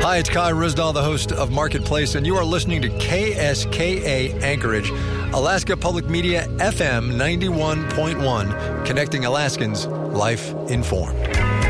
Hi, it's Kai Risdahl, the host of Marketplace, and you are listening to KSKA Anchorage, Alaska Public Media FM 91.1, connecting Alaskans, life informed.